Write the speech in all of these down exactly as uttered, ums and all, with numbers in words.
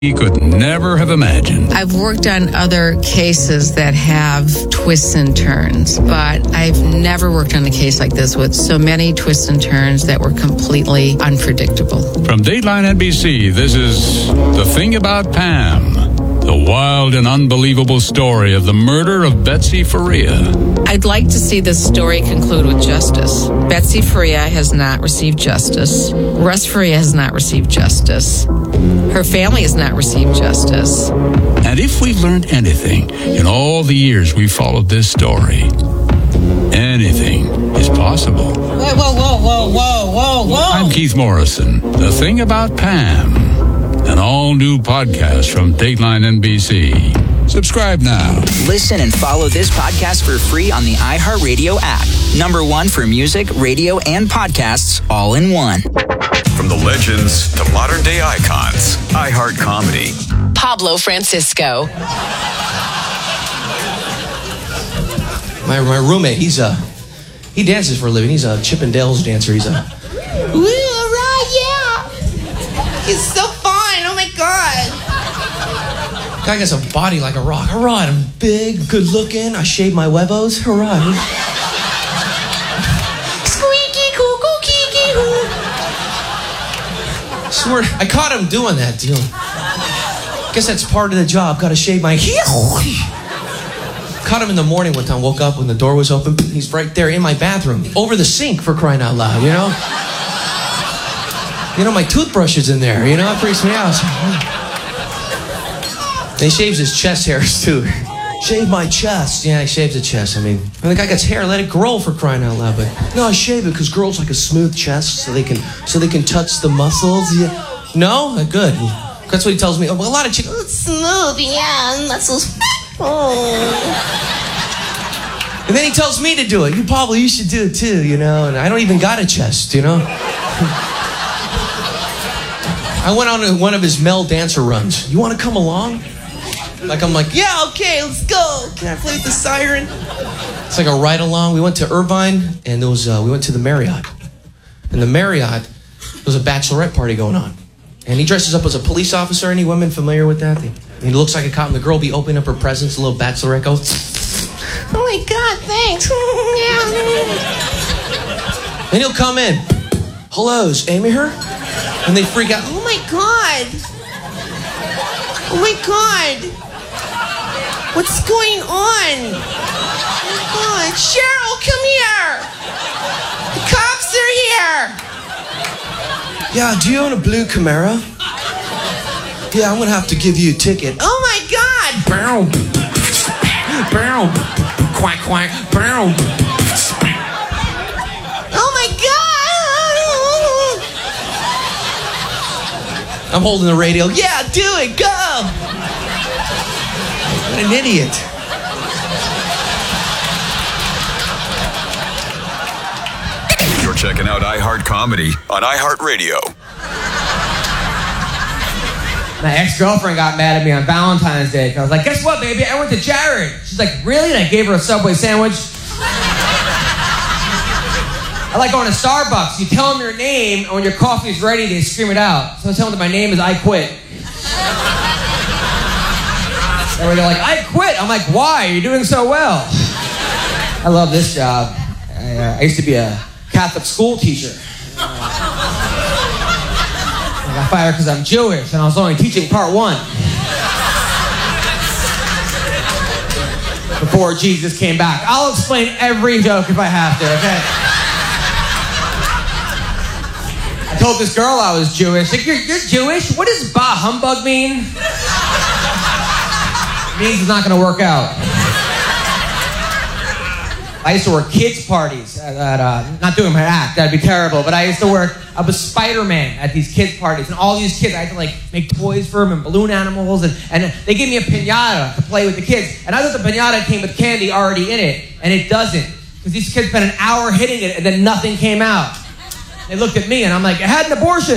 he could never have imagined. I've worked on other cases that have twists and turns, but I've never worked on a case like this with so many twists and turns that were completely unpredictable. From Dateline N B C, this is The Thing About Pam, the wild and unbelievable story of the murder of Betsy Faria. I'd like to see this story conclude with justice. Betsy Faria has not received justice. Russ Faria has not received justice. Her family has not received justice. And if we've learned anything in all the years we followed this story, anything is possible. Whoa, whoa, whoa, whoa, whoa, whoa, whoa. I'm Keith Morrison. The Thing About Pam, an all-new podcast from Dateline N B C. Subscribe now. Listen and follow this podcast for free on the iHeartRadio app. Number one for music, radio, and podcasts all in one. From the legends to modern-day icons, iHeart Comedy. Pablo Francisco. My, my roommate, he's a, he dances for a living. He's a Chippendales dancer. He's a... Ooh, right, yeah. He's so fun. Oh, my God. Guy has a body like a rock. All right, I'm big, good looking. I shave my huevos. All right. Squeaky, cuckoo, kiki, hoo. Swear, I caught him doing that deal. Guess that's part of the job. Got to shave my. Caught him in the morning one time. Woke up when the door was open. He's right there in my bathroom, over the sink, for crying out loud. You know. You know, my toothbrush is in there. You know, it freaks me out. And he shaves his chest hairs too. Shave my chest. Yeah, he shaves the chest. I mean, when the guy gets hair, let it grow, for crying out loud. But no, I shave it because girls like a smooth chest, so they can so they can touch the muscles. Yeah. No, good. That's what he tells me. Oh, well, a lot of chicks. Oh, it's smooth, yeah, muscles. Oh. And then he tells me to do it. You probably you should do it too, you know. And I don't even got a chest, you know. I went on one of his male dancer runs. You want to come along? Like, I'm like, yeah, okay, let's go. Can I play with the siren? It's like a ride along. We went to Irvine, and there was, uh, we went to the Marriott. And the Marriott, there was a bachelorette party going on. And he dresses up as a police officer. Any women familiar with that? He looks like a cop, and the girl will be opening up her presents. The little bachelorette goes, oh, my God, thanks. And he'll come in. Hello, is Amy here? And they freak out. Oh, my God. Oh, my God. What's going on? Oh, my God. Cheryl, come here. The cops are here. Yeah, do you own a blue Camaro? Yeah, I'm going to have to give you a ticket. Oh, my God. Bow. Bow. Quack, quack. Bow. Oh, my God. I'm holding the radio. Yeah, do it. Go. What an idiot. You're checking out iHeart Comedy on iHeartRadio. My ex-girlfriend got mad at me on Valentine's Day. I was like, guess what, baby? I went to Jared. She's like, really? And I gave her a Subway sandwich. I like going to Starbucks. You tell them your name, and when your coffee's ready, they scream it out. So I tell them that my name is I Quit. And they're like, I quit. I'm like, why? You're doing so well. I love this job. I, uh, I used to be a Catholic school teacher. I got fired because I'm Jewish, and I was only teaching part one. Before Jesus came back. I'll explain every joke if I have to, okay? I told this girl I was Jewish. Like, you're, you're Jewish? What does bah humbug mean? It means it's not going to work out. I used to work kids' parties. At, at, uh, not doing my act, that'd be terrible. But I used to work, I was Spider-Man at these kids' parties. And all these kids, I had to like make toys for them and balloon animals. And, and they gave me a piñata to play with the kids. And I thought the piñata came with candy already in it. And it doesn't. Because these kids spent an hour hitting it and then nothing came out. They looked at me and I'm like, I had an abortion.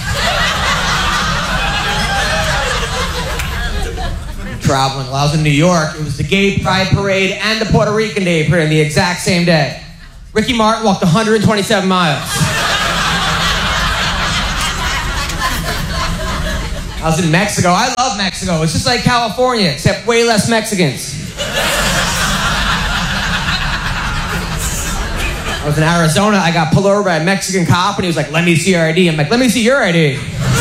Traveling while I was in New York, it was the Gay Pride Parade and the Puerto Rican Day Parade the exact same day. Ricky Martin walked one hundred twenty-seven miles. I was in Mexico. I love Mexico. It's just like California, except way less Mexicans. I was in Arizona. I got pulled over by a Mexican cop, and he was like, let me see your I D. I'm like, let me see your I D.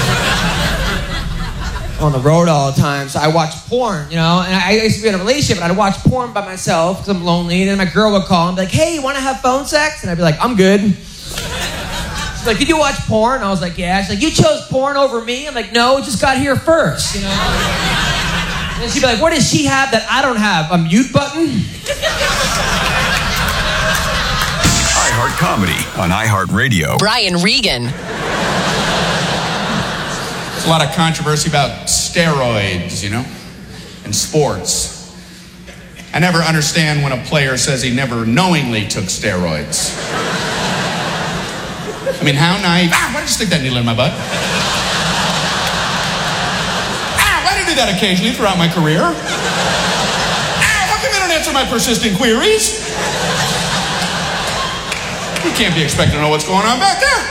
On the road all the time, so I watch porn, you know, and I used to be in a relationship, and I'd watch porn by myself because I'm lonely, and then my girl would call and be like, hey, you want to have phone sex? And I'd be like, I'm good. She's like, did you watch porn? I was like, yeah. She's like, you chose porn over me? I'm like, no, it just got here first, you know. And then she'd be like, what does she have that I don't have? A mute button? iHeart Comedy on iHeartRadio. Brian Regan. A lot of controversy about steroids, you know, and sports. I never understand when a player says he never knowingly took steroids. I mean, how naive. Ah, why did you stick that needle in my butt? Ah, why did I do that occasionally throughout my career? Ah, how come you don't answer my persistent queries? You can't be expected to know what's going on back there.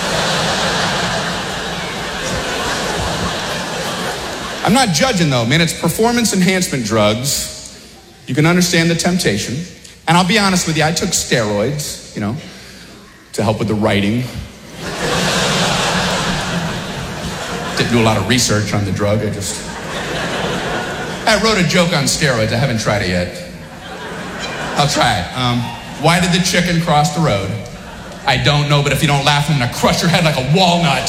I'm not judging though, man. It's performance enhancement drugs. You can understand the temptation. And I'll be honest with you, I took steroids, you know, to help with the writing. Didn't do a lot of research on the drug. I just... I wrote a joke on steroids. I haven't tried it yet. I'll try it. Um, why did the chicken cross the road? I don't know, but if you don't laugh, I'm gonna crush your head like a walnut.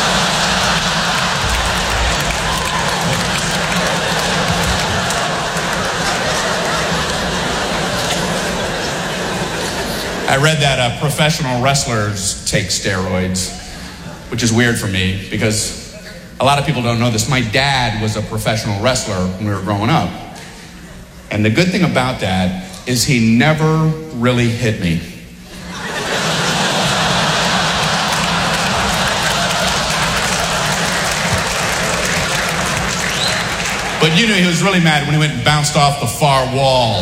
I read that uh, professional wrestlers take steroids, which is weird for me because a lot of people don't know this. My dad was a professional wrestler when we were growing up. And the good thing about that is he never really hit me. But you knew he was really mad when he went and bounced off the far wall.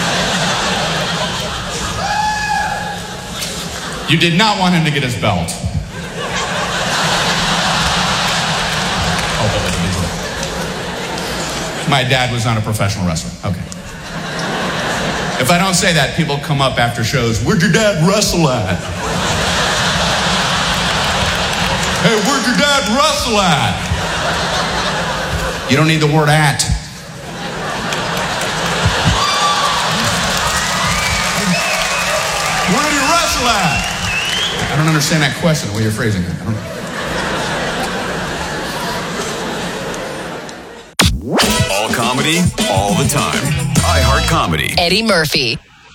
You did not want him to get his belt. My dad was not a professional wrestler. Okay. If I don't say that, people come up after shows. Where'd your dad wrestle at? Hey, where'd your dad wrestle at? You don't need the word at. Where did he wrestle at? I don't understand that question, the way you're phrasing it. I don't know. All comedy, all the time. iHeart Comedy. Eddie Murphy.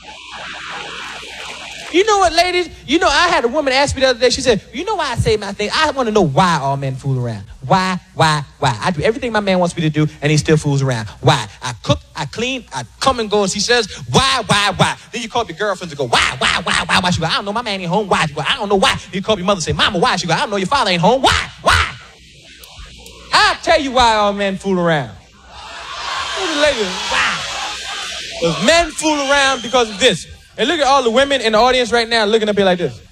You know what, ladies? You know, I had a woman ask me the other day, she said, you know why I say my thing? I want to know why all men fool around. Why, why, why? I do everything my man wants me to do, and he still fools around. Why? I cook, I clean, I come and go, and she says, why, why, why? Then you call up your girlfriends and go, why, why, why, why, why? She go, I don't know, my man ain't home. Why? She go, I don't know why. You call up your mother and say, Mama, why? She go, I don't know, your father ain't home. Why? Why? I'll tell you why all men fool around. Ladies, why? Because men fool around because of this. And look at all the women in the audience right now looking up here like this.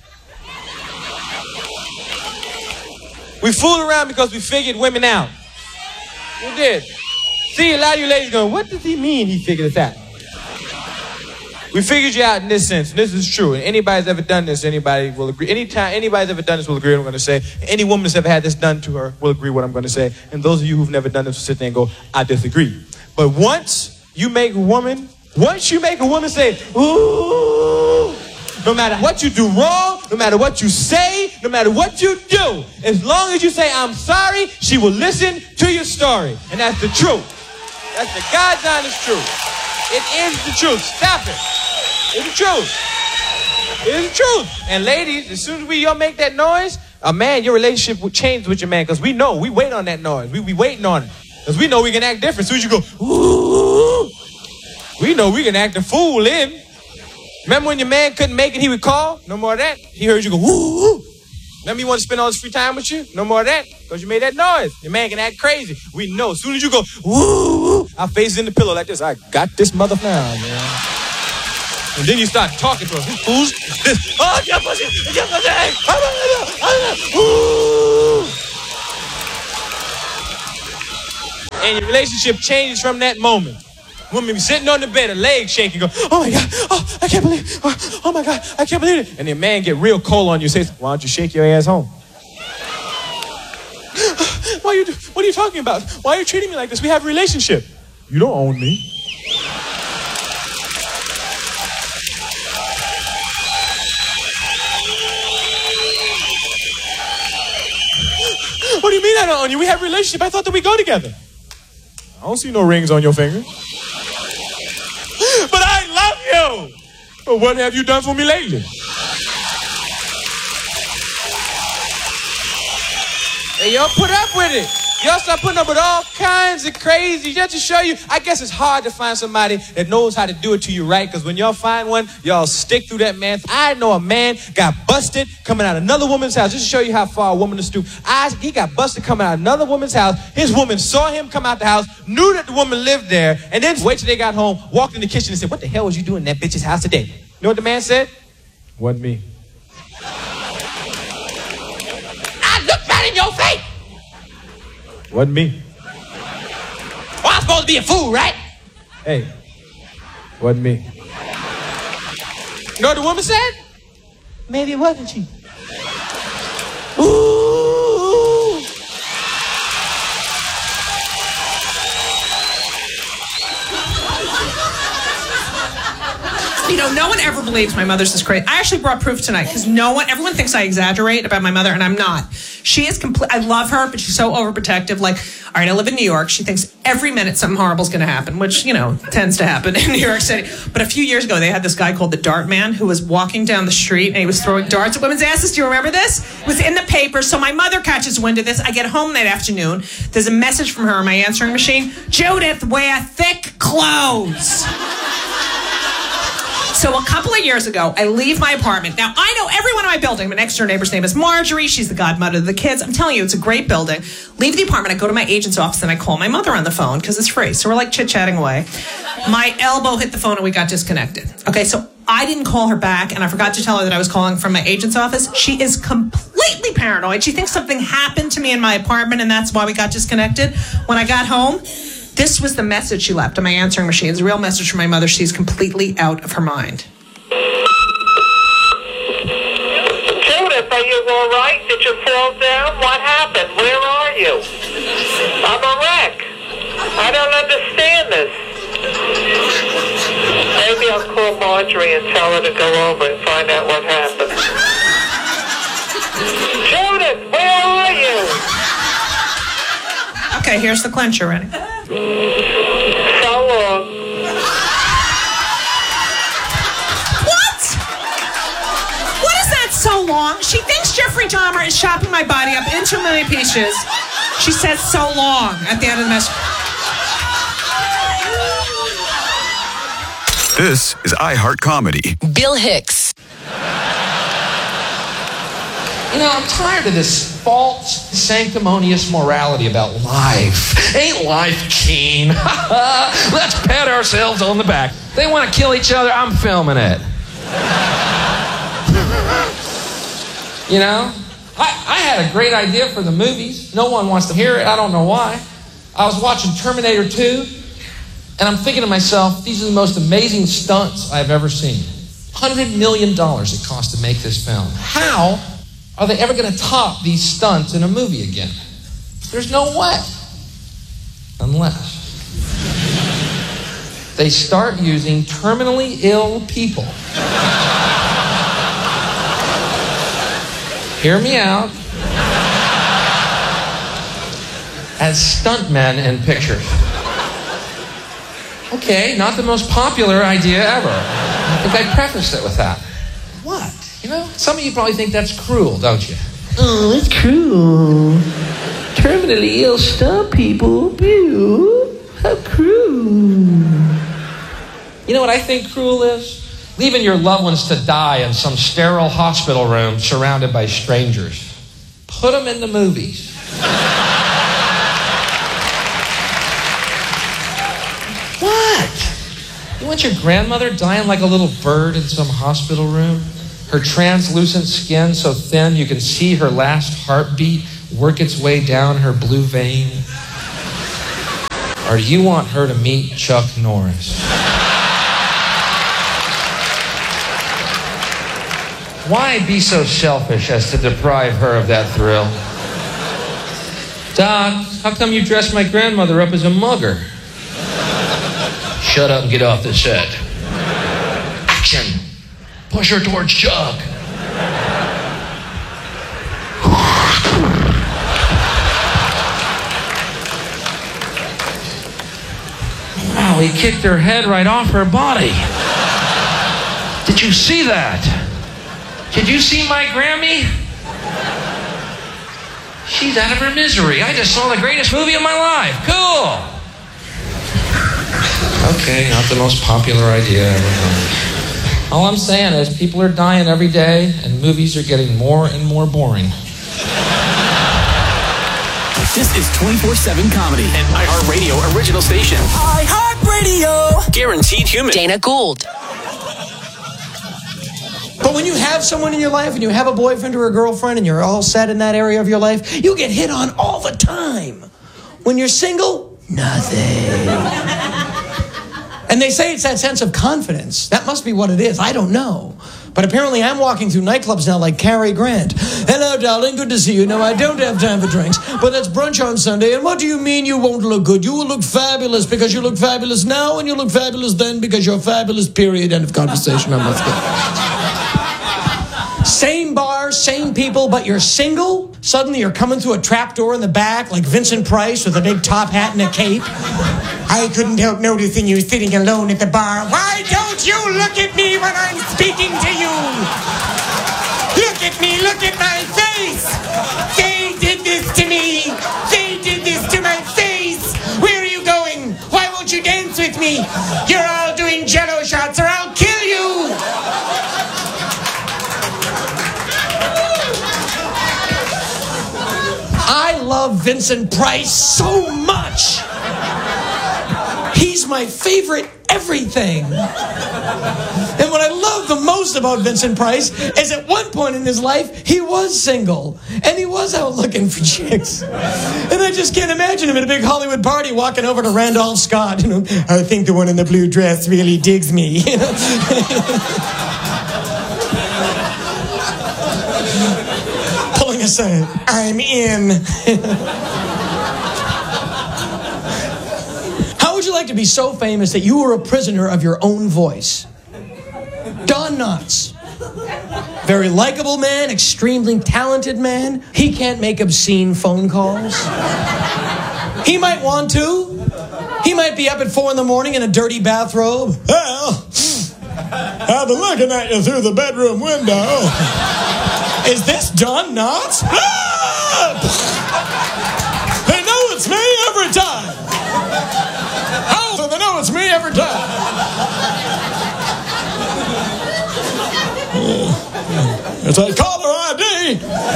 We fool around because we figured women out. We did. See, a lot of you ladies going, what does he mean he figured us out? We figured you out in this sense, and this is true. And anybody's ever done this, anybody will agree. Anytime anybody's ever done this will agree what I'm going to say. Any woman that's ever had this done to her will agree what I'm going to say. And those of you who've never done this will sit there and go, I disagree. But once you make a woman, once you make a woman say, ooh, no matter what you do wrong, no matter what you say, no matter what you do, as long as you say, I'm sorry, she will listen to your story. And that's the truth. That's the God's honest truth. It is the truth. Stop it. It's the truth. It's the truth. And ladies, as soon as we y'all make that noise, a man, your relationship will change with your man, because we know, we wait on that noise. We be waiting on it. Because we know we can act different. As soon as you go, ooh, we know we can act a fool in. Remember when your man couldn't make it, he would call? No more of that. He heard you go, woo. Remember you want to spend all this free time with you? No more of that. Because you made that noise. Your man can act crazy. We know. As soon as you go, woo, our face is in the pillow like this. I got this mother now, man. And then you start talking to us. These fools. This. Oh, your pussy. Your pussy. Woo. And your relationship changes from that moment. Women be sitting on the bed, her legs shaking, go, oh my God, oh, I can't believe it. Oh, oh my God, I can't believe it. And the man get real cold on you, says, why don't you shake your ass home? Why you, what are you talking about? Why are you treating me like this? We have a relationship. You don't own me. What do you mean I don't own you? We have a relationship. I thought that we go together. I don't see no rings on your fingers. But I love you. Well, what have you done for me lately? Hey, y'all put up with it. Y'all start putting up with all kinds of crazy, just to show you. I guess it's hard to find somebody that knows how to do it to you right, because when y'all find one, y'all stick through that man. I know a man got busted coming out of another woman's house, just to show you how far a woman is stoop. I, he got busted coming out of another woman's house. His woman saw him come out the house, knew that the woman lived there, and then wait till they got home, walked in the kitchen and said, what the hell was you doing in that bitch's house today? You know what the man said? Wasn't me. I looked right in your face. Wasn't me. Well, I'm supposed to be a fool, right? Hey, wasn't me. You know what the woman said? Maybe it wasn't you. Ooh. You know, no one ever believes my mother's this crazy. I actually brought proof tonight because no one, everyone thinks I exaggerate about my mother, and I'm not. She is complete. I love her, but she's so overprotective. Like, all right, I live in New York. She thinks every minute something horrible is going to happen, which, you know, tends to happen in New York City. But a few years ago, they had this guy called the Dart Man who was walking down the street and he was throwing darts at women's asses. Do you remember this? It was in the paper. So my mother catches wind of this. I get home that afternoon. There's a message from her on my answering machine. Judith, wear thick clothes. So a couple of years ago, I leave my apartment. Now, I know everyone in my building. My next door neighbor's name is Marjorie. She's the godmother of the kids. I'm telling you, it's a great building. Leave the apartment. I go to my agent's office, and I call my mother on the phone because it's free. So we're like chit-chatting away. My elbow hit the phone, and we got disconnected. Okay, so I didn't call her back, and I forgot to tell her that I was calling from my agent's office. She is completely paranoid. She thinks something happened to me in my apartment, and that's why we got disconnected. When I got home, this was the message she left on my answering machine. It's a real message from my mother. She's completely out of her mind. Judith, are you all right? Did you fall down? What happened? Where are you? I'm a wreck. I don't understand this. Maybe I'll call Marjorie and tell her to go over and find out what happened. Judith, where are you? Okay, here's the clincher, ready? So long. What? What is that so long? She thinks Jeffrey Dahmer is chopping my body up into a million pieces. She says so long at the end of the message. This is iHeart Comedy. Bill Hicks. You know, I'm tired of this false, sanctimonious morality about life. Ain't life keen? Let's pat ourselves on the back. They want to kill each other, I'm filming it. You know? I, I had a great idea for the movies. No one wants to hear it. I don't know why. I was watching Terminator two, and I'm thinking to myself, these are the most amazing stunts I've ever seen. one hundred million dollars it cost to make this film. How are they ever going to top these stunts in a movie again? There's no way. Unless they start using terminally ill people. Hear me out. As stuntmen in pictures. Okay, not the most popular idea ever. I think I prefaced it with that. What? You know, some of you probably think that's cruel, don't you? Oh, it's cruel. Terminally ill stunt people. Ew, how cruel. You know what I think cruel is? Leaving your loved ones to die in some sterile hospital room surrounded by strangers. Put them in the movies. What? You want your grandmother dying like a little bird in some hospital room? Her translucent skin so thin you can see her last heartbeat work its way down her blue vein? or do you want her to meet Chuck Norris? Why be so selfish as to deprive her of that thrill? Doc, how come you dressed my grandmother up as a mugger? Shut up and get off the set. Action! Push her towards Chuck. Wow, he kicked her head right off her body. Did you see that? Did you see my Grammy? She's out of her misery. I just saw the greatest movie of my life. Cool. Okay, not the most popular idea ever. All I'm saying is people are dying every day and movies are getting more and more boring. This is twenty-four seven Comedy, an iHeartRadio original station. iHeartRadio. Guaranteed human. Dana Gould. But when you have someone in your life and you have a boyfriend or a girlfriend and you're all set in that area of your life, you get hit on all the time. When you're single, nothing. And they say it's that sense of confidence. That must be what it is. I don't know. But apparently I'm walking through nightclubs now like Cary Grant. Hello, darling. Good to see you. No, I don't have time for drinks, but it's brunch on Sunday. And what do you mean you won't look good? You will look fabulous because you look fabulous now, and you look fabulous then because you're fabulous, period. End of conversation. I must go. Same bar, same people, but you're single? Suddenly you're coming through a trapdoor in the back like Vincent Price with a big top hat and a cape. I couldn't help noticing you sitting alone at the bar. Why don't you look at me when I'm speaking to you? Look at me, look at my face. They did this to me. They did this to my face. Where are you going? Why won't you dance with me? You're all doing jello shots or I'll kill you. I love Vincent Price so much. He's my favorite everything. And what I love the most about Vincent Price is at one point in his life, he was single. And he was out looking for chicks. And I just can't imagine him at a big Hollywood party walking over to Randolph Scott. You know, I think the one in the blue dress really digs me. You know? Pulling aside, I'm in. How would you like to be so famous that you were a prisoner of your own voice? Don Knotts. Very likable man, extremely talented man. He can't make obscene phone calls. He might want to. He might be up at four in the morning in a dirty bathrobe. Well, I've been looking at you through the bedroom window. Is this Don Knotts? Ah! They know it's me every time. Oh, so they know it's me every time. It's a caller I D.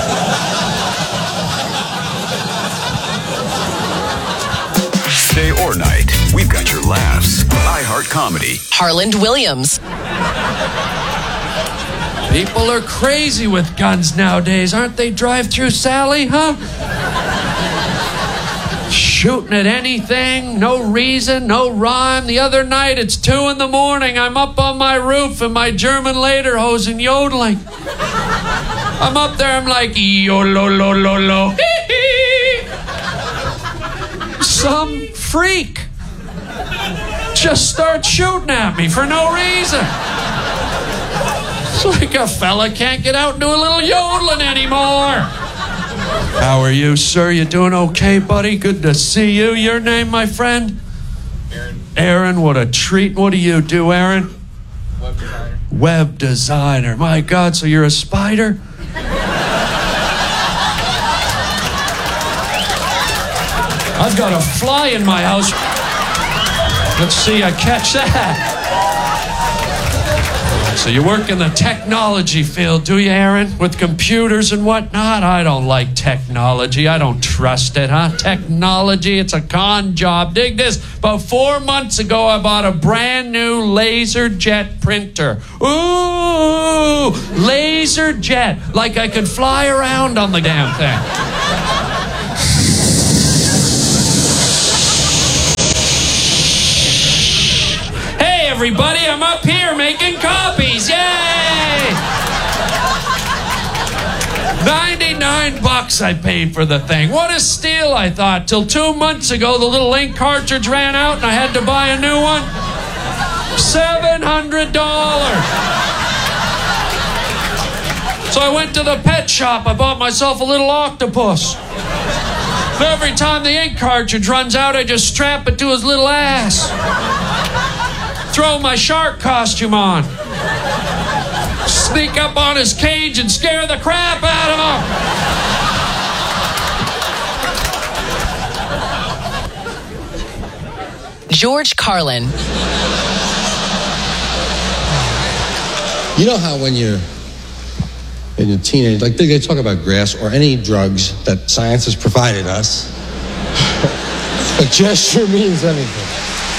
Day or night, we've got your laughs. iHeart Comedy. Harland Williams. People are crazy with guns nowadays, aren't they, Drive-Thru Sally, huh? Shooting at anything, no reason, no rhyme. The other night, it's two in the morning. I'm up on my roof in my German lederhosen yodeling. I'm up there, I'm like, yo-lo-lo-lo-lo. Some freak just starts shooting at me for no reason. It's like a fella can't get out and do a little yodeling anymore. How are you, sir? You doing okay, buddy? Good to see you. Your name, my friend? Aaron. Aaron, what a treat. What do you do, Aaron? Web designer. Web designer. My God, so you're a spider? I've got a fly in my house. Let's see, I catch that. So you work in the technology field, do you, Aaron? With computers and whatnot? I don't like technology. I don't trust it, huh? Technology, it's a con job. Dig this. About four months ago, I bought a brand new laser jet printer. Ooh, laser jet. Like I could fly around on the damn thing. everybody. I'm up here making copies. Yay! ninety-nine bucks I paid for the thing. What a steal, I thought. Till two months ago, the little ink cartridge ran out and I had to buy a new one. seven hundred dollars. So I went to the pet shop. I bought myself a little octopus. Every time the ink cartridge runs out, I just strap it to his little ass. Throw my shark costume on. Sneak up on his cage and scare the crap out of him. George Carlin. You know how when you're in your teenage, like they talk about grass or any drugs that science has provided us, a gesture means anything.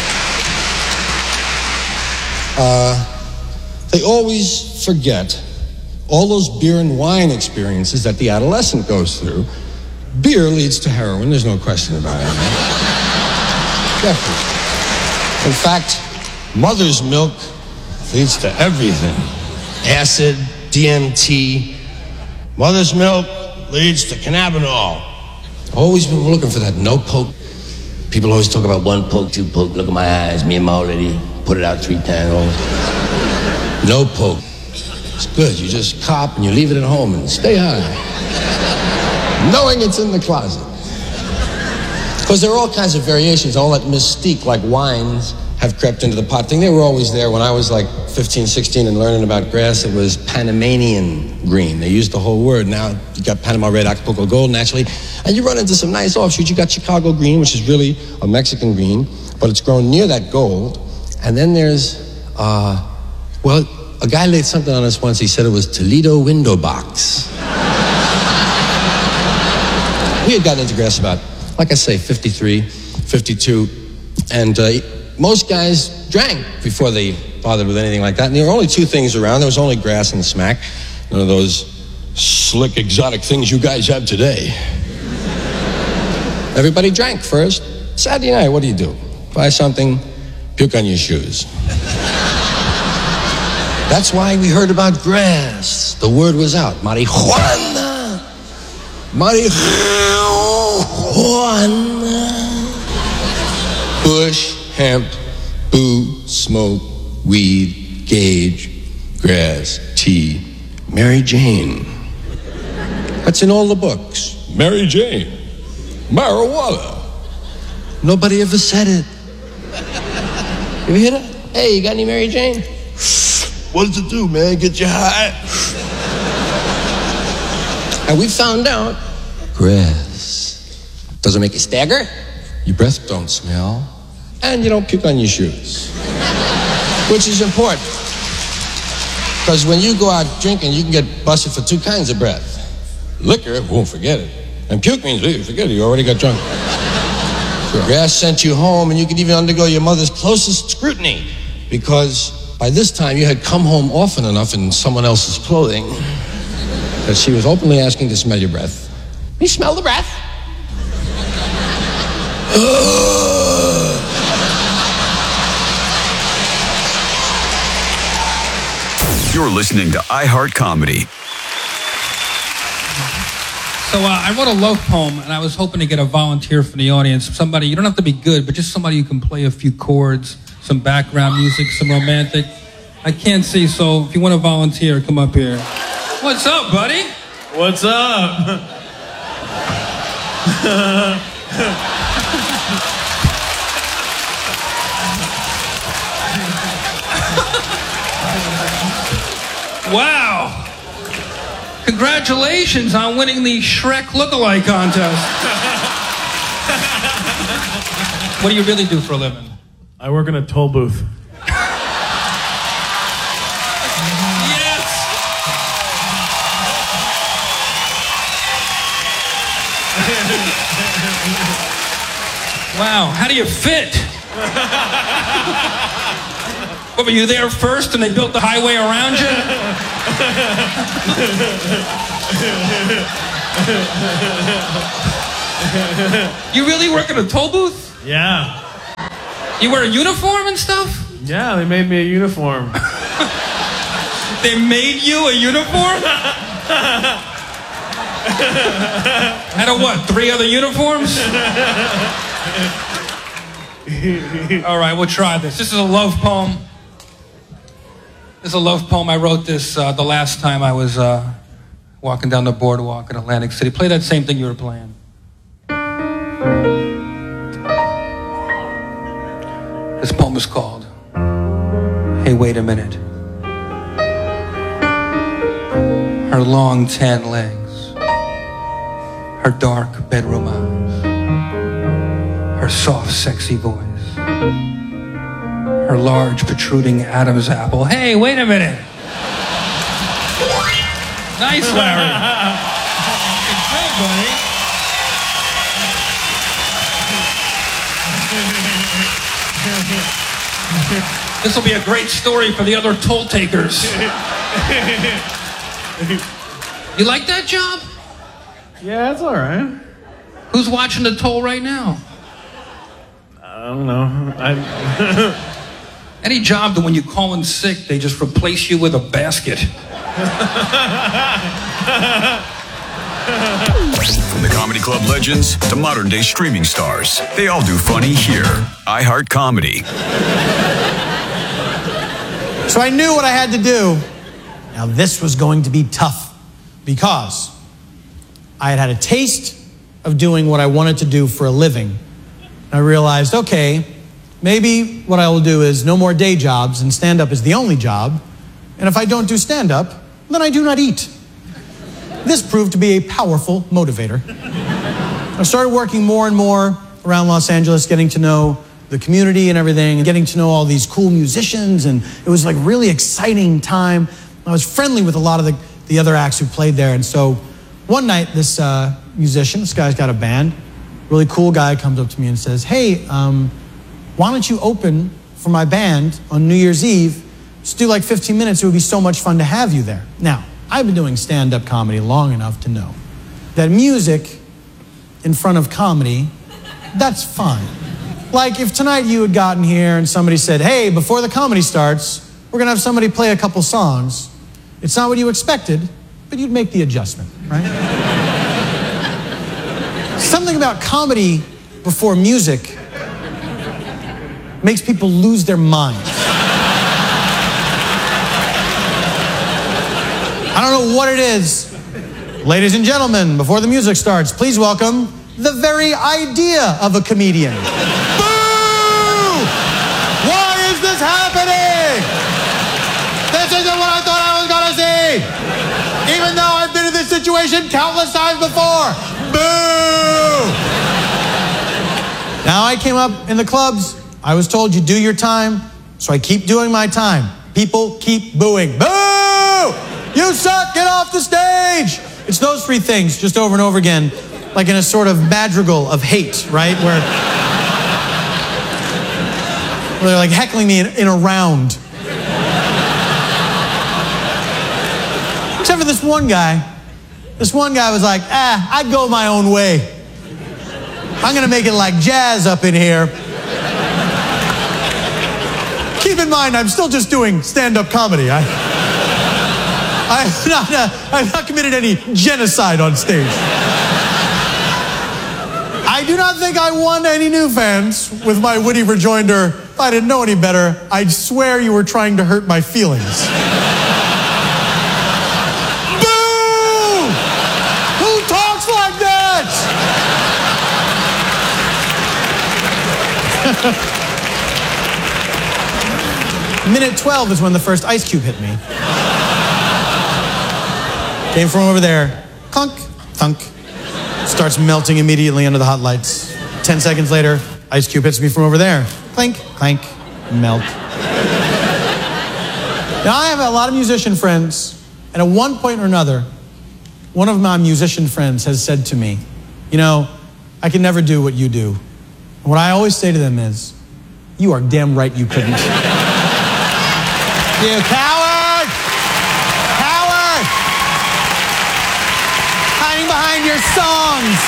Uh, they always forget all those beer and wine experiences that the adolescent goes through. Beer leads to heroin, there's no question about it. Definitely. In fact, mother's milk leads to everything. Acid, D M T. Mother's milk leads to cannabinol. Always been looking for that no poke. People always talk about one poke, two poke. Look at my eyes, me and my old lady. Put it out three times. No poke. It's good. You just cop and you leave it at home and stay high. Knowing it's in the closet. Because there are all kinds of variations. All that mystique, like wines, have crept into the pot thing. They were always there. When I was like fifteen, sixteen and learning about grass, it was Panamanian green. They used the whole word. Now you got Panama Red, Acapulco Gold, naturally. And you run into some nice offshoots. You got Chicago green, which is really a Mexican green, but it's grown near that gold. And then there's, uh, well, a guy laid something on us once. He said it was Toledo window box. We had gotten into grass about, like I say, fifty-three, fifty-two, and uh, most guys drank before they bothered with anything like that. And there were only two things around. There was only grass and smack. None of those slick, exotic things you guys have today. Everybody drank first. Saturday night, what do you do? Buy something, puke on your shoes. That's why we heard about grass. The word was out. Marijuana. Marijuana. Bush, hemp, boo, smoke, weed, gauge, grass, tea, Mary Jane. That's in all the books. Mary Jane. Marijuana. Nobody ever said it. You ever hear that? Hey, you got any Mary Jane? What does it do, man? Get you high? And we found out grass doesn't make you stagger, your breath don't smell, and you don't puke on your shoes. Which is important. Because when you go out drinking, you can get busted for two kinds of breath. Liquor, won't forget it. And puke means, hey, forget it, you already got drunk. Sure. Grass sent you home, and you could even undergo your mother's closest scrutiny, because by this time you had come home often enough in someone else's clothing that she was openly asking to smell your breath. You smell the breath? You're listening to iHeart Comedy. So uh, I wrote a love poem, and I was hoping to get a volunteer from the audience. Somebody, you don't have to be good, but just somebody who can play a few chords, some background music, some romantic. I can't see, so if you want to volunteer, come up here. What's up, buddy? What's up? Wow. Congratulations on winning the Shrek lookalike contest. What do you really do for a living? I work in a toll booth. Wow, how do you fit? What, were you there first and they built the highway around you? You really work in a toll booth? Yeah. You wear a uniform and stuff? Yeah, they made me a uniform. They made you a uniform? Out of what, three other uniforms? All right, we'll try this. This is a love poem. This is a love poem. I wrote this uh, the last time I was uh, walking down the boardwalk in Atlantic City. Play that same thing you were playing. This poem is called Hey, Wait a Minute. Her long tan legs, her dark bedroom eyes, her soft sexy voice, her large protruding Adam's apple. Hey, wait a minute. Nice, Larry. Good, buddy. This will be a great story for the other toll takers. You like that job? Yeah, it's all right. Who's watching the toll right now? I don't know. I... Any job that when you call in sick, they just replace you with a basket. From the comedy club legends to modern day streaming stars, they all do funny here. iHeart Comedy. So I knew what I had to do. Now this was going to be tough because I had had a taste of doing what I wanted to do for a living. I realized, okay, maybe what I will do is no more day jobs and stand-up is the only job. And if I don't do stand-up, then I do not eat. This proved to be a powerful motivator. I started working more and more around Los Angeles, getting to know the community and everything, and getting to know all these cool musicians, and it was like a really exciting time. I was friendly with a lot of the, the other acts who played there, and so one night this uh, musician, this guy's got a band, really cool guy comes up to me and says, hey, um, why don't you open for my band on New Year's Eve? Just do like fifteen minutes, it would be so much fun to have you there. Now, I've been doing stand-up comedy long enough to know that music in front of comedy, that's fun. Like if tonight you had gotten here and somebody said, hey, before the comedy starts, we're gonna have somebody play a couple songs. It's not what you expected, but you'd make the adjustment, right? Something about comedy before music makes people lose their minds. I don't know what it is. Ladies and gentlemen, before the music starts, please welcome the very idea of a comedian. Boo! Why is this happening? This isn't what I thought I was gonna see. Even though I've been in this situation countless times before. Boo! Now I came up in the clubs. I was told you do your time, so I keep doing my time. People keep booing. Boo! You suck, get off the stage! It's those three things just over and over again, like in a sort of madrigal of hate, right? Where, where they're like heckling me in, in a round. Except for this one guy. This one guy was like, ah, I go my own way. I'm gonna make it like jazz up in here. Keep in mind, I'm still just doing stand-up comedy. I... I've not, uh, I've not committed any genocide on stage. I do not think I won any new fans with my witty rejoinder. If I didn't know any better, I'd swear you were trying to hurt my feelings. Boo! Who talks like that? Minute twelve is when the first ice cube hit me. Came from over there. Clunk, thunk. Starts melting immediately under the hot lights. Ten seconds later, ice cube hits me from over there. Clink, clank, melt. Now, I have a lot of musician friends, and at one point or another, one of my musician friends has said to me, you know, I can never do what you do. And what I always say to them is, you are damn right you couldn't. You coward! Behind your songs.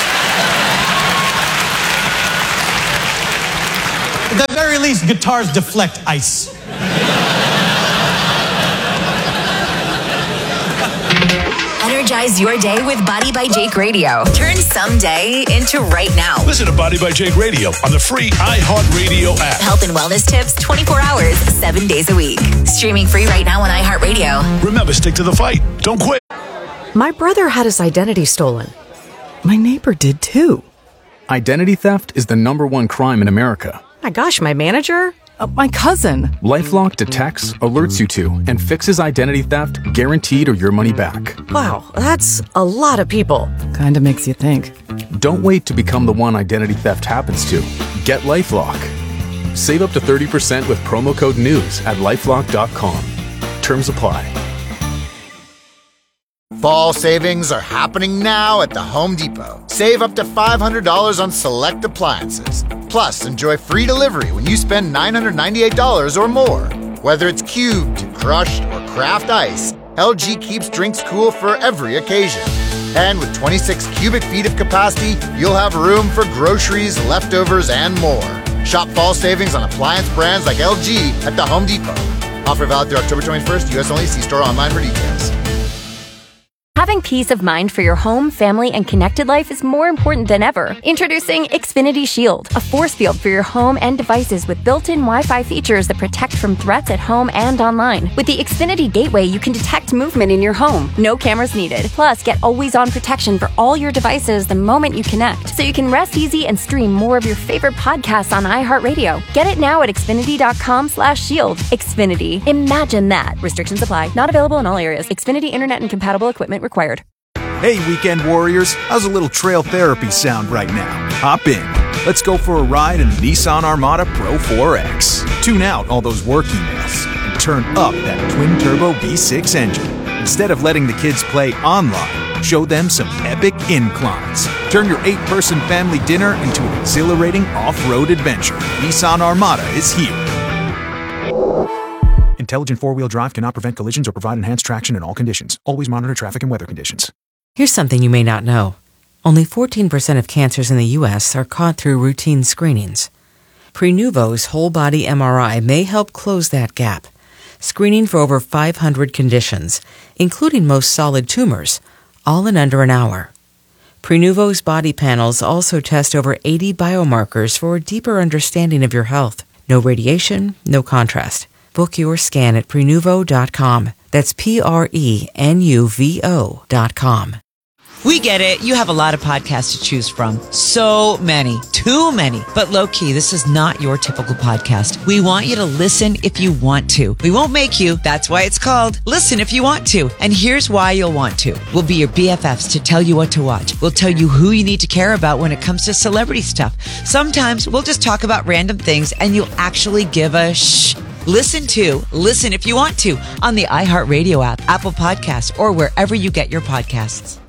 At the very least, guitars deflect ice. Energize your day with Body by Jake Radio. Turn someday into right now. Listen to Body by Jake Radio on the free iHeartRadio app. Health and wellness tips twenty-four hours, seven days a week. Streaming free right now on iHeartRadio. Remember, stick to the fight. Don't quit. My brother had his identity stolen. My neighbor did too. Identity theft is the number one crime in America. My gosh, my manager? Uh, my cousin. LifeLock detects, alerts you to, and fixes identity theft guaranteed or your money back. Wow, that's a lot of people. Kinda makes you think. Don't wait to become the one identity theft happens to. Get LifeLock. Save up to thirty percent with promo code NEWS at lifelock dot com. Terms apply. Fall savings are happening now at the Home Depot. Save up to five hundred dollars on select appliances. Plus, enjoy free delivery when you spend nine hundred ninety-eight dollars or more. Whether it's cubed, crushed, or craft ice, L G keeps drinks cool for every occasion. And with twenty-six cubic feet of capacity, you'll have room for groceries, leftovers, and more. Shop fall savings on appliance brands like L G at the Home Depot. Offer valid through October twenty-first, U S only. See store online for details. Having peace of mind for your home, family, and connected life is more important than ever. Introducing Xfinity Shield, a force field for your home and devices with built-in Wi-Fi features that protect from threats at home and online. With the Xfinity Gateway, you can detect movement in your home. No cameras needed. Plus, get always-on protection for all your devices the moment you connect, so you can rest easy and stream more of your favorite podcasts on iHeartRadio. Get it now at Xfinity.com slash shield. Xfinity. Imagine that. Restrictions apply. Not available in all areas. Xfinity Internet and compatible equipment required. Hey, weekend warriors, how's a little trail therapy sound right now? Hop in. Let's go for a ride in the Nissan Armada Pro four X. Tune out all those work emails and turn up that twin-turbo V six engine. Instead of letting the kids play online, show them some epic inclines. Turn your eight-person family dinner into an exhilarating off-road adventure. Nissan Armada is here. Intelligent four-wheel drive cannot prevent collisions or provide enhanced traction in all conditions. Always monitor traffic and weather conditions. Here's something you may not know. Only fourteen percent of cancers in the U S are caught through routine screenings. Prenuvo's whole-body M R I may help close that gap, screening for over five hundred conditions, including most solid tumors, all in under an hour. Prenuvo's body panels also test over eighty biomarkers for a deeper understanding of your health. No radiation, no contrast. Book your scan at Prenuvo dot com. That's P R E N U V O dot com. We get it. You have a lot of podcasts to choose from. So many. Too many. But low-key, this is not your typical podcast. We want you to listen if you want to. We won't make you. That's why it's called Listen If You Want To. And here's why you'll want to. We'll be your B F Fs to tell you what to watch. We'll tell you who you need to care about when it comes to celebrity stuff. Sometimes we'll just talk about random things and you'll actually give a shh. Listen to Listen If You Want To on the iHeartRadio app, Apple Podcasts, or wherever you get your podcasts.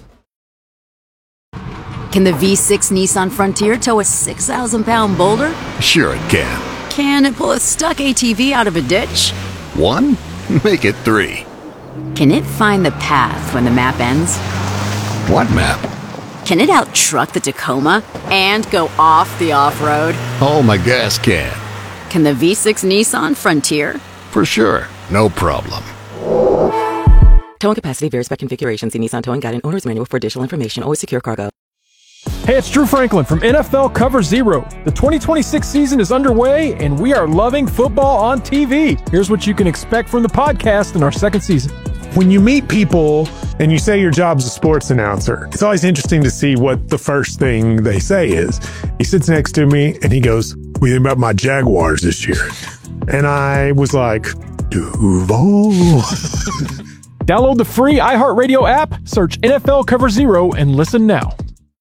Can the V six Nissan Frontier tow a six thousand pound boulder? Sure it can. Can it pull a stuck A T V out of a ditch? One? Make it three. Can it find the path when the map ends? What map? Can it out-truck the Tacoma and go off the off-road? Oh, my gas can. Can the V six Nissan Frontier? For sure. No problem. Towing capacity varies by configuration. See Nissan Towing Guide and Owner's Manual for additional information. Always secure cargo. Hey, it's Drew Franklin from N F L Cover Zero. The twenty twenty-six season is underway, and we are loving football on T V. Here's what you can expect from the podcast in our second season. When you meet people and you say your job's a sports announcer, it's always interesting to see what the first thing they say is. He sits next to me and he goes, "What do you think about my Jaguars this year?" And I was like, Duval. Download the free iHeartRadio app, search N F L Cover Zero, and listen now.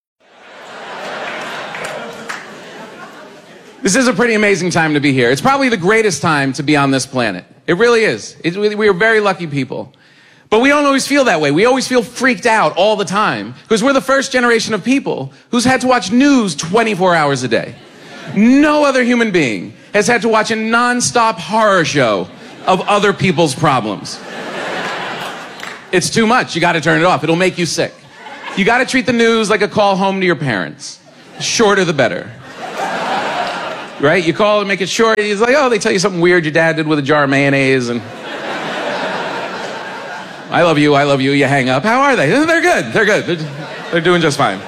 This is a pretty amazing time to be here. It's probably the greatest time to be on this planet. It really is. It, we are very lucky people. But we don't always feel that way. We always feel freaked out all the time because we're the first generation of people who's had to watch news twenty-four hours a day. No other human being has had to watch a nonstop horror show of other people's problems. It's too much. You got to turn it off. It'll make you sick. You got to treat the news like a call home to your parents. Shorter the better. Right? You call and make it short. He's like, oh, they tell you something weird your dad did with a jar of mayonnaise. And I love you, I love you, you hang up. How are they? They're good, they're good. They're, they're doing just fine.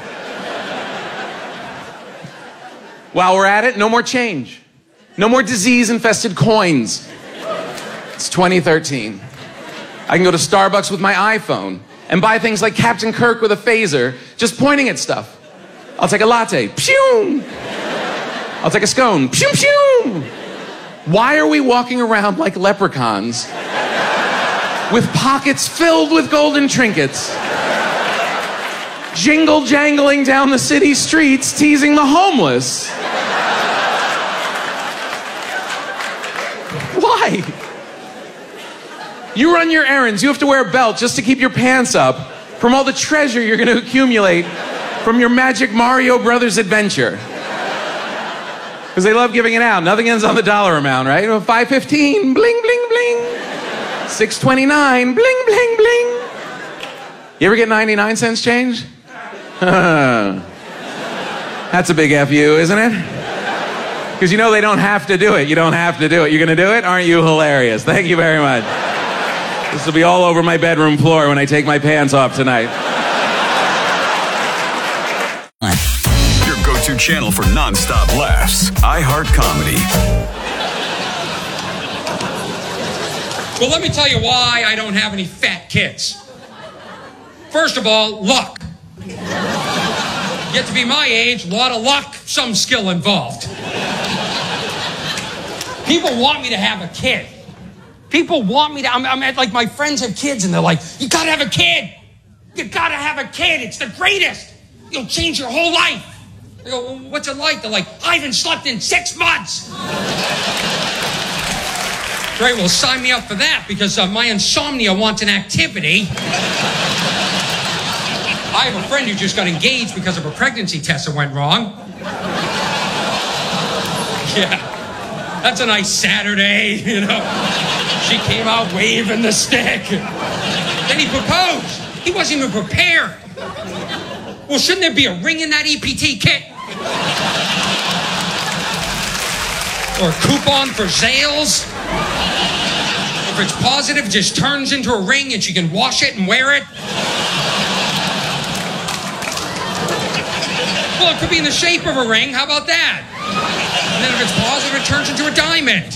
While we're at it, no more change. No more disease-infested coins. It's twenty thirteen. I can go to Starbucks with my iPhone and buy things like Captain Kirk with a phaser, just pointing at stuff. I'll take a latte. Pshoo! I'll take a scone. Pshoo, pshoo! Why are we walking around like leprechauns with pockets filled with golden trinkets, jingle jangling down the city streets, teasing the homeless? Why? You run your errands, you have to wear a belt just to keep your pants up from all the treasure you're going to accumulate from your Magic Mario Brothers adventure. Because they love giving it out. Nothing ends on the dollar amount, right? five fifteen, bling, bling, bling. six twenty-nine, bling, bling, bling. You ever get ninety-nine cents change? That's a big F you, isn't it? Because you know they don't have to do it. You don't have to do it. You're going to do it? Aren't you hilarious? Thank you very much. This will be all over my bedroom floor when I take my pants off tonight. Your go-to channel for non-stop laughs. iHeart Comedy. Well, let me tell you why I don't have any fat kids. First of all, luck. Get to be my age, a lot of luck, some skill involved. People want me to have a kid. People want me to, I'm, I'm at, like, my friends have kids and they're like, you gotta have a kid. You gotta have a kid. It's the greatest. You'll change your whole life. I go, well, what's it like? They're like, I haven't slept in six months. Great, well, sign me up for that because uh, my insomnia wants an activity. I have a friend who just got engaged because of a pregnancy test that went wrong. Yeah, that's a nice Saturday, you know. She came out waving the stick. Then he proposed. He wasn't even prepared. Well, shouldn't there be a ring in that E P T kit? Or a coupon for Zales? If it's positive, it just turns into a ring and she can wash it and wear it. Well, it could be in the shape of a ring. How about that? And then if it's positive, it turns into a diamond.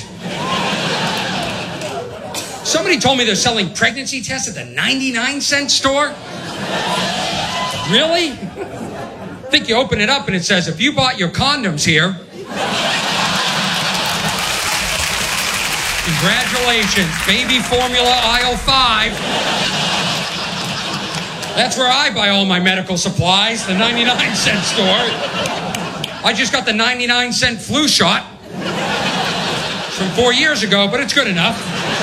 Somebody told me they're selling pregnancy tests at the ninety-nine cent store. Really? I think you open it up and it says, if you bought your condoms here, congratulations, baby formula aisle five. That's where I buy all my medical supplies, the ninety-nine cent store. I just got the ninety-nine cent flu shot. It's from four years ago, but it's good enough.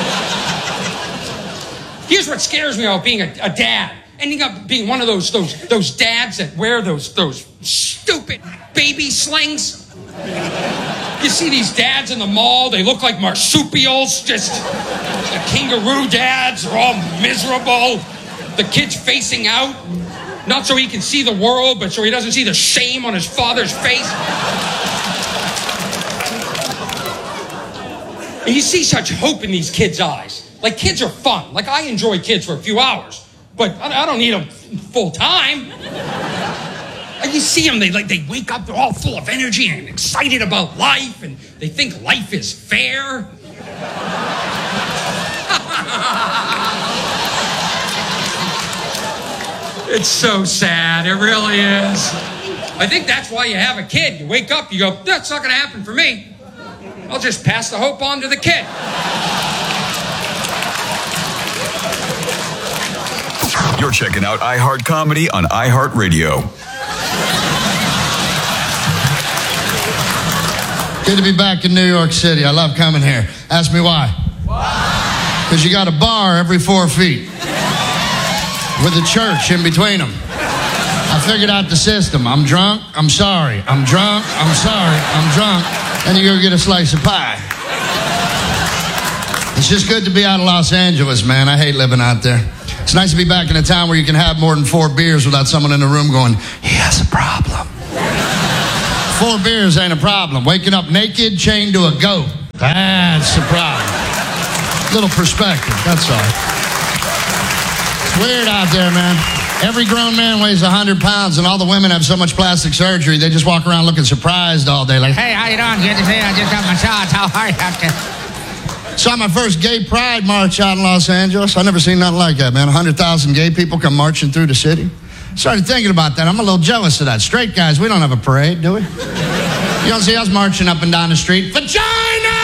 Here's what scares me about being a, a dad. Ending up being one of those those those dads that wear those those stupid baby slings. You see these dads in the mall, they look like marsupials, just the kangaroo dads, they're all miserable. The kid's facing out, not so he can see the world, but so he doesn't see the shame on his father's face. And you see such hope in these kids' eyes. Like, kids are fun. Like, I enjoy kids for a few hours, but I don't need them full time. And you see them, they like they wake up, they're all full of energy and excited about life, and they think life is fair. It's so sad, it really is. I think that's why you have a kid. You wake up, you go, that's not gonna happen for me. I'll just pass the hope on to the kid. You're checking out iHeart Comedy on iHeartRadio. Good to be back in New York City. I love coming here. Ask me why. Why? Because you got a bar every four feet with a church in between them. I figured out the system. I'm drunk. I'm sorry. I'm drunk. I'm sorry. I'm drunk. And you go get a slice of pie. It's just good to be out of Los Angeles, man. I hate living out there. It's nice to be back in a town where you can have more than four beers without someone in the room going, he has a problem. Four beers ain't a problem. Waking up naked, chained to a goat. That's the problem. Little perspective, that's all. It's weird out there, man. Every grown man weighs one hundred pounds, and all the women have so much plastic surgery, they just walk around looking surprised all day, like, hey, how you doing? Good to see you. I just got my shots. How are you out there? Saw my first gay pride march out in Los Angeles. I never seen nothing like that, man. one hundred thousand gay people come marching through the city. Started thinking about that. I'm a little jealous of that. Straight guys, we don't have a parade, do we? You don't see us marching up and down the street. Vagina!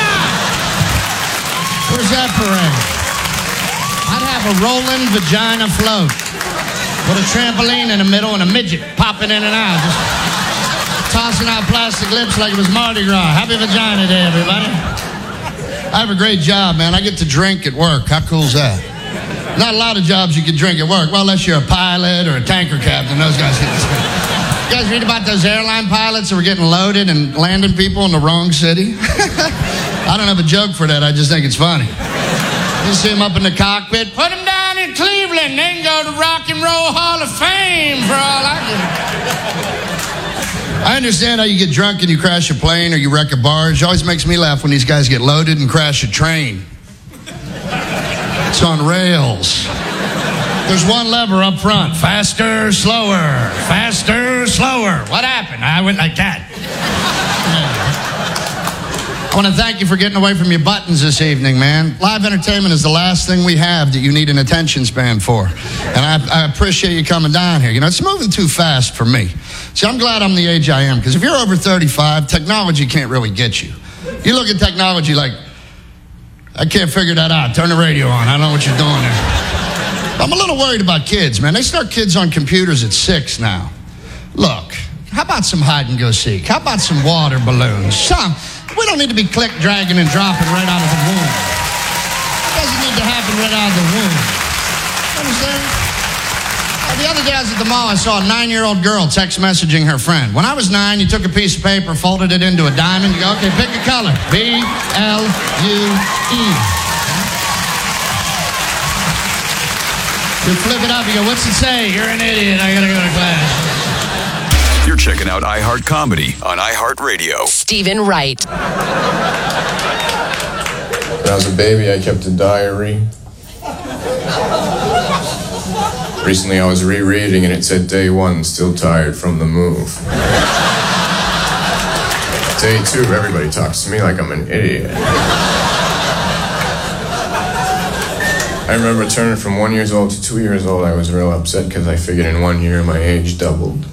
Where's that parade? I'd have a rolling vagina float with a trampoline in the middle and a midget popping in and out, just tossing out plastic lips like it was Mardi Gras. Happy Vagina Day, everybody. I have a great job, man. I get to drink at work. How cool is that? Not a lot of jobs you can drink at work. Well, unless you're a pilot or a tanker captain. Those guys get to drink. You guys read about those airline pilots that were getting loaded and landing people in the wrong city? I don't have a joke for that. I just think it's funny. You see them up in the cockpit. Put them down in Cleveland. They can go to Rock and Roll Hall of Fame for all I can. I understand how you get drunk and you crash a plane or you wreck a barge. It always makes me laugh when these guys get loaded and crash a train. It's on rails. There's one lever up front. Faster, slower. Faster, slower. What happened? I went like that. I want to thank you for getting away from your buttons this evening, man. Live entertainment is the last thing we have that you need an attention span for. And I, I appreciate you coming down here. You know, it's moving too fast for me. See, I'm glad I'm the age I am, because if you're over thirty-five, technology can't really get you. You look at technology like, I can't figure that out. Turn the radio on. I don't know what you're doing there. I'm a little worried about kids, man. They start kids on computers at six now. Look, how about some hide and go seek? How about some water balloons? Some. We don't need to be click, dragging, and dropping right out of the womb. It doesn't need to happen right out of the womb. Understand? Uh, the other day I was at the mall, I saw a nine-year-old girl text messaging her friend. When I was nine, you took a piece of paper, folded it into a diamond, you go, okay, pick a color. B L U E. You flip it up, you go, what's it say? You're an idiot, I gotta go to class. You're checking out iHeart Comedy on iHeartRadio. Stephen Wright. When I was a baby, I kept a diary. Recently, I was rereading and it said, day one, still tired from the move. Day two, everybody talks to me like I'm an idiot. I remember turning from one years old to two years old. I was real upset because I figured in one year my age doubled.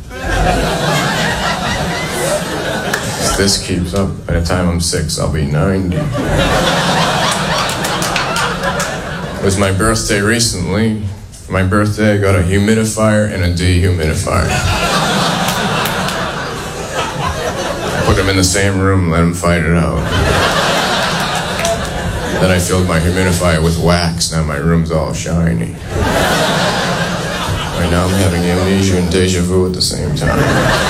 If this keeps up, by the time I'm six, I'll be ninety. It was my birthday recently. For my birthday, I got a humidifier and a dehumidifier. I put them in the same room and let them fight it out. Then I filled my humidifier with wax. Now my room's all shiny. Right now I'm having amnesia and deja vu at the same time.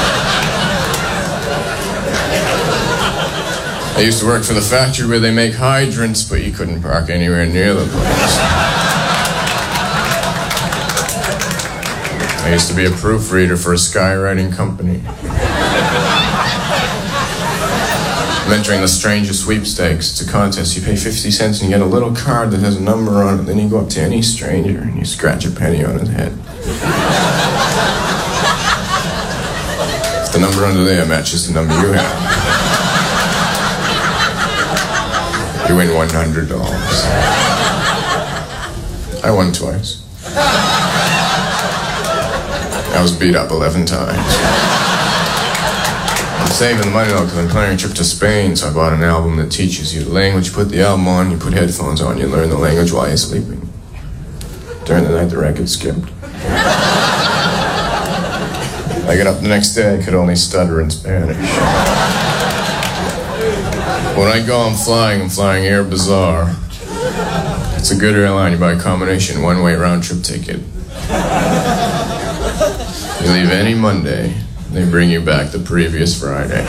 I used to work for the factory where they make hydrants, but you couldn't park anywhere near the place. I used to be a proofreader for a skywriting company. I'm entering the Stranger Sweepstakes. It's a contest. You pay fifty cents and you get a little card that has a number on it. Then you go up to any stranger and you scratch a penny on his head. If the number under there matches the number you have, you win one hundred dollars. I won twice. I was beat up eleven times. I'm saving the money though because I'm planning a trip to Spain, so I bought an album that teaches you the language. You put the album on, you put headphones on, you learn the language while you're sleeping. During the night, the record skipped. I got up the next day, I could only stutter in Spanish. When I go, I'm flying, I'm flying Air Bazaar. It's a good airline, you buy a combination one-way round-trip ticket. You leave any Monday, they bring you back the previous Friday.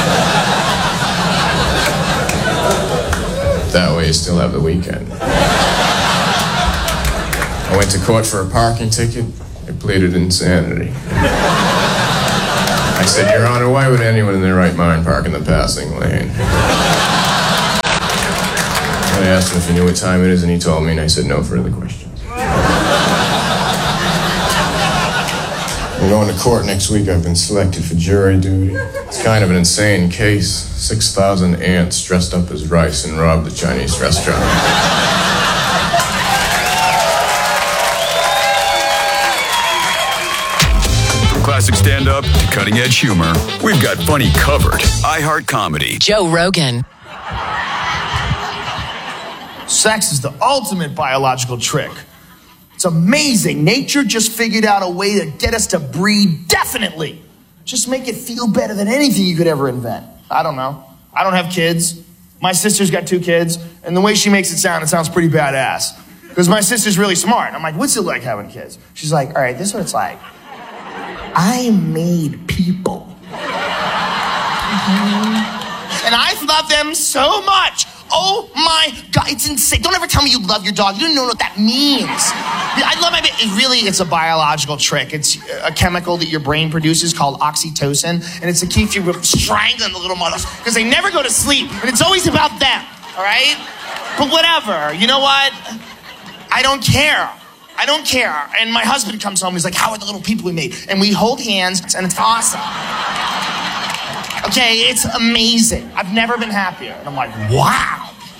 That way you still have the weekend. I went to court for a parking ticket. I pleaded insanity. I said, Your Honor, why would anyone in their right mind park in the passing lane? I asked him if he knew what time it is, and he told me, and I said, no further questions. I'm going to court next week. I've been selected for jury duty. It's kind of an insane case. six thousand ants dressed up as rice and robbed the Chinese restaurant. From classic stand-up to cutting-edge humor, we've got funny covered. iHeart Comedy. Joe Rogan. Sex is the ultimate biological trick. It's amazing. Nature just figured out a way to get us to breed definitely. Just make it feel better than anything you could ever invent. I don't know. I don't have kids. My sister's got two kids, and the way she makes it sound, it sounds pretty badass. Because my sister's really smart. I'm like, what's it like having kids? She's like, all right, this is what it's like. I made people. Mm-hmm. And I love them so much. Oh my God, it's insane. Don't ever tell me you love your dog. You don't know what that means. I love my baby. It really, it's a biological trick. It's a chemical that your brain produces called oxytocin, and it's to keep you from strangling the little mothers because they never go to sleep, and it's always about them, all right? But whatever, you know what? I don't care. I don't care. And my husband comes home, he's like, how are the little people we made? And we hold hands, and it's awesome. Okay, it's amazing. I've never been happier. And I'm like, wow.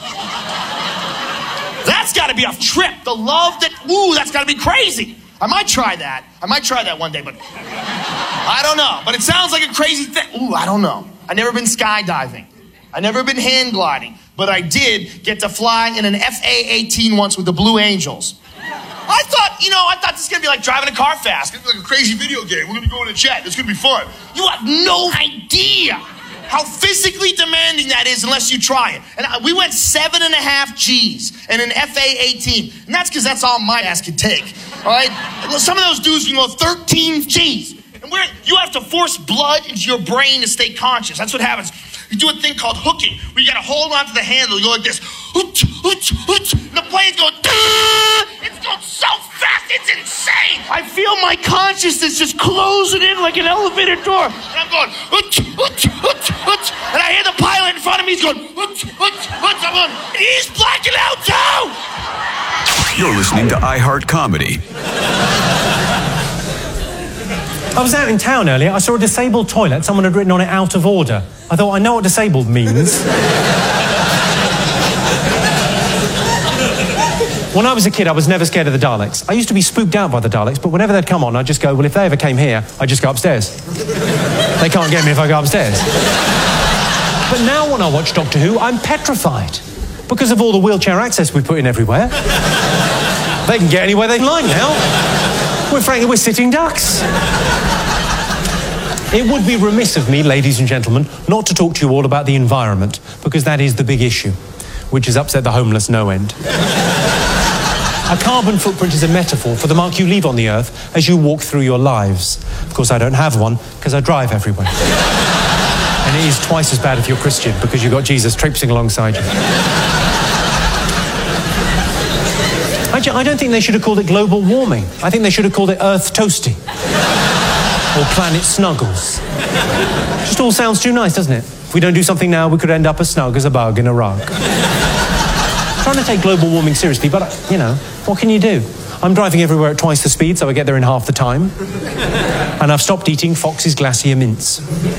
That's got to be a trip. The love that, ooh, that's got to be crazy. I might try that. I might try that one day, but I don't know. But it sounds like a crazy thing. Ooh, I don't know. I've never been skydiving. I've never been hand gliding. But I did get to fly in an F A eighteen once with the Blue Angels. I thought, you know, I thought this was going to be like driving a car fast. It's like a crazy video game. We're going to go in a jet. It's going to be fun. You have no idea how physically demanding that is unless you try it. And I, we went seven and a half G's in an F A eighteen. And that's because that's all my ass could take. All right? Some of those dudes can go thirteen G's. And we're, you have to force blood into your brain to stay conscious. That's what happens. You do a thing called hooking, where you got to hold onto the handle. You go like this. And the plane's going, it's going so fast, it's insane. I feel my consciousness just closing in like an elevator door. And I'm going, and I hear the pilot in front of me, he's going, I'm going, he's blacking out too. You're listening to iHeart Comedy. I was out in town earlier. I saw a disabled toilet. Someone had written on it, out of order. I thought, I know what disabled means. When I was a kid, I was never scared of the Daleks. I used to be spooked out by the Daleks, but whenever they'd come on, I'd just go, well, if they ever came here, I'd just go upstairs. They can't get me if I go upstairs. But now when I watch Doctor Who, I'm petrified. Because of all the wheelchair access we put in everywhere. They can get anywhere they like now. We're frankly, we're sitting ducks. It would be remiss of me, ladies and gentlemen, not to talk to you all about the environment, because that is the big issue, which has upset the homeless no end. A carbon footprint is a metaphor for the mark you leave on the earth as you walk through your lives. Of course, I don't have one, because I drive everywhere. And it is twice as bad if you're Christian, because you've got Jesus traipsing alongside you. I don't think they should have called it global warming. I think they should have called it Earth Toasty. Or Planet Snuggles. Just all sounds too nice, doesn't it? If we don't do something now, we could end up as snug as a bug in a rug. I'm trying to take global warming seriously, but, you know, what can you do? I'm driving everywhere at twice the speed, so I get there in half the time. And I've stopped eating Fox's Glacier mints.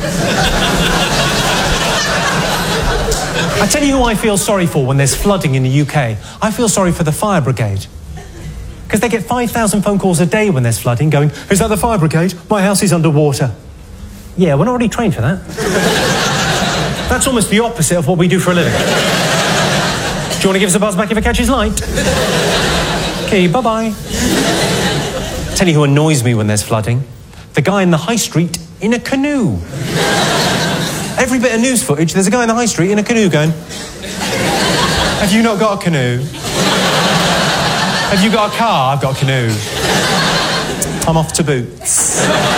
I tell you who I feel sorry for when there's flooding in the U K. I feel sorry for the fire brigade. Because they get five thousand phone calls a day when there's flooding going, is that the fire brigade? My house is underwater. Yeah, we're not really trained for that. That's almost the opposite of what we do for a living. Do you want to give us a buzz back if it catches light? Okay, bye-bye. Tell you who annoys me when there's flooding. The guy in the high street in a canoe. Every bit of news footage, there's a guy in the high street in a canoe going, have you not got a canoe? Have you got a car? I've got a canoe. I'm off to Boots.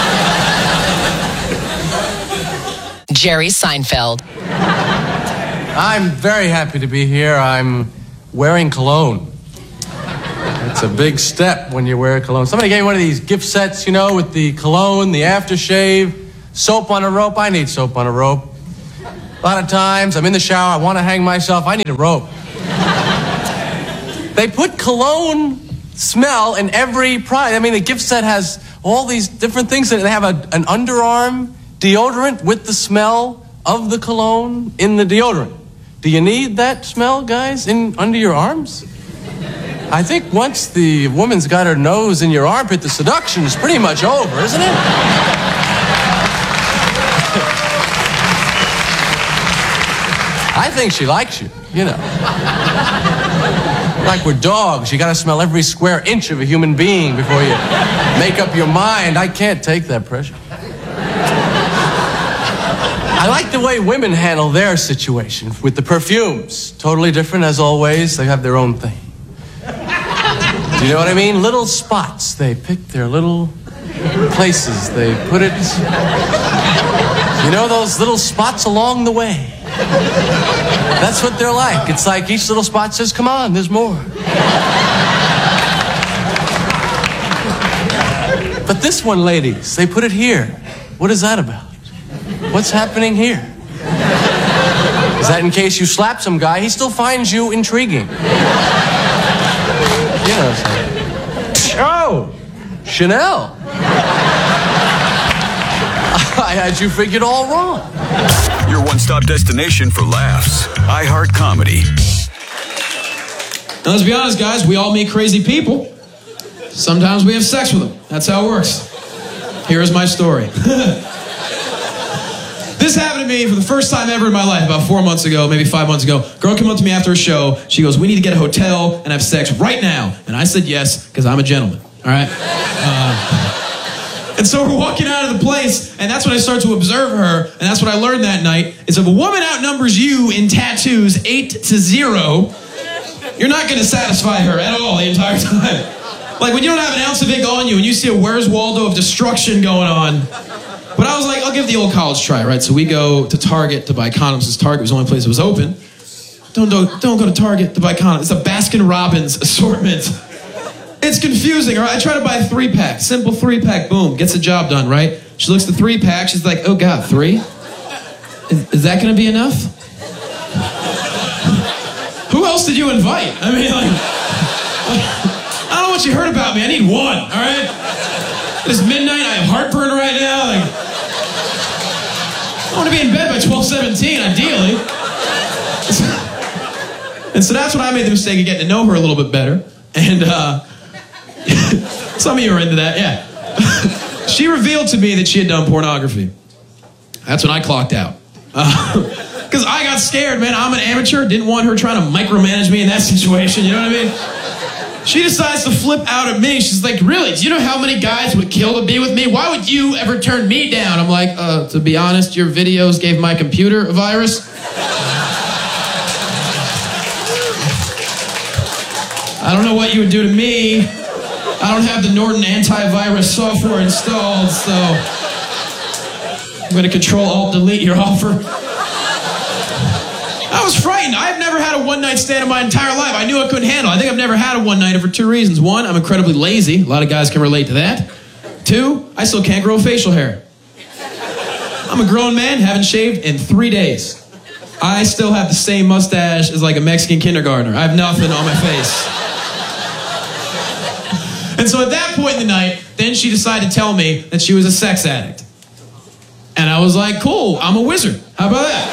Jerry Seinfeld. I'm very happy to be here. I'm wearing cologne. It's a big step when you wear cologne. Somebody gave me one of these gift sets, you know, with the cologne, the aftershave, soap on a rope. I need soap on a rope. A lot of times I'm in the shower, I want to hang myself, I need a rope. They put cologne smell in every product. I mean, the gift set has all these different things in it. They have a, an underarm deodorant with the smell of the cologne in the deodorant. Do you need that smell, guys, in under your arms? I think once the woman's got her nose in your armpit, the seduction is pretty much over, isn't it? I think she likes you, you know. Like we're dogs, you gotta smell every square inch of a human being before you make up your mind. I can't take that pressure. I like the way women handle their situation with the perfumes. Totally different as always. They have their own thing. Do you know what I mean? Little spots. They pick their little places. They put it... You know those little spots along the way? That's what they're like. It's like each little spot says, come on, there's more. But this one, ladies, they put it here. What is that about? What's happening here? Is that in case you slap some guy, he still finds you intriguing? You know what I'm saying? Oh, Chanel. I had you figured all wrong. Your one-stop destination for laughs. iHeart Comedy. Now, let's be honest, guys. We all meet crazy people. Sometimes we have sex with them. That's how it works. Here's my story. This happened to me for the first time ever in my life about four months ago, maybe five months ago. Girl came up to me after a show. She goes, we need to get a hotel and have sex right now. And I said yes, because I'm a gentleman. All right? Uh, and so we're walking out of the place, and that's when I start to observe her, and that's what I learned that night, is if a woman outnumbers you in tattoos eight to zero, you're not going to satisfy her at all the entire time. Like when you don't have an ounce of ink on you and you see a Where's Waldo of destruction going on. But I was like, I'll give the old college try, right? So we go to Target to buy condoms, because Target was the only place that was open. Don't, don't, don't go to Target to buy condoms. It's a Baskin-Robbins assortment. It's confusing, all right? I try to buy a three-pack, simple three-pack, boom, gets the job done, right? She looks at the three-pack, she's like, oh God, three? Is, is that gonna be enough? Who else did you invite? I mean, like, I don't know what you heard about me, I need one, all right? It's midnight, I have heartburn right now, like, I want to be in bed by twelve seventeen, ideally. And so that's when I made the mistake of getting to know her a little bit better. And uh, some of you are into that, yeah. She revealed to me that she had done pornography. That's when I clocked out. Because uh, I got scared, man. I'm an amateur. Didn't want her trying to micromanage me in that situation, you know what I mean? She decides to flip out at me. She's like, really, do you know how many guys would kill to be with me? Why would you ever turn me down? I'm like, uh, to be honest, your videos gave my computer a virus. I don't know what you would do to me. I don't have the Norton antivirus software installed, so I'm going to Control-Alt-Delete your offer. I was frightened. I've never had a one-night stand in my entire life. I knew I couldn't handle it. I think I've never had a one-nighter for two reasons. One, I'm incredibly lazy. A lot of guys can relate to that. Two, I still can't grow facial hair. I'm a grown man, haven't shaved in three days. I still have the same mustache as like a Mexican kindergartner. I have nothing on my face. And so at that point in the night, then she decided to tell me that she was a sex addict. And I was like, cool, I'm a wizard. How about that?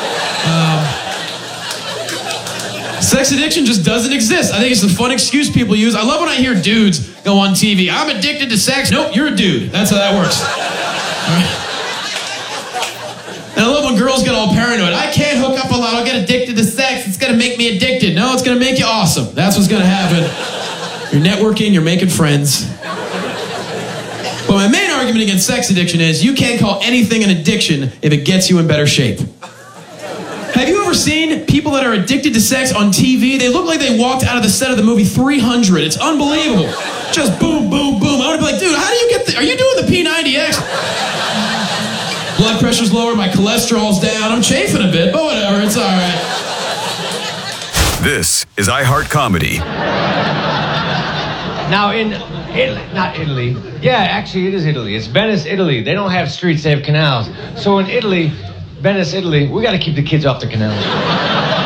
Um, sex addiction just doesn't exist. I think it's a fun excuse people use. I love when I hear dudes go on T V. I'm addicted to sex. Nope, you're a dude. That's how that works. All right? And I love when girls get all paranoid. I can't hook up a lot. I'll get addicted to sex. It's going to make me addicted. No, it's going to make you awesome. That's what's going to happen. You're networking, you're making friends. But my main argument against sex addiction is you can't call anything an addiction if it gets you in better shape. Have you ever seen people that are addicted to sex on T V? They look like they walked out of the set of the movie three hundred. It's unbelievable. Just boom, boom, boom. I would be like, dude, how do you get the... Are you doing the P ninety X? Blood pressure's lower, my cholesterol's down. I'm chafing a bit, but whatever, it's all right. This is iHeart Comedy. Now in Italy, not Italy. Yeah, actually it is Italy. It's Venice, Italy. They don't have streets, they have canals. So in Italy, Venice, Italy, we got to keep the kids off the canals.